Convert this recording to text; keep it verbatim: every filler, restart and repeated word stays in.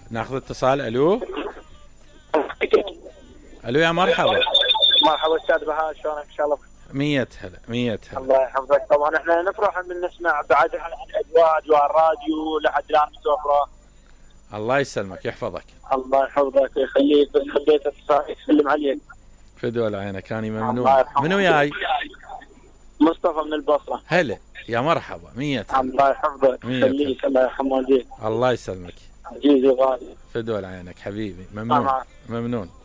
ناخذ اتصال. الو الو يا مرحبا. مرحبا استاذ بهاء، شلونك؟ ان شاء الله مية هلا مية هلا. الله يحفظك. طبعا احنا نفرح من نسمع بعد عن الاجواء، اجواء الراديو لحد الان متوفره. الله يسلمك يحفظك. الله يحفظك ويخليك، بس حبيت اسلم عليك. فدوى عينك، اني ممنون. منو جاي؟ مصطفى من البصره. هلا يا مرحبا. مية هلا. الله يحفظك ويخليك. الله يرحم والديك. الله يسلمك. عزيزي وغالي. فدوى عينك حبيبي. ممنون ممنون.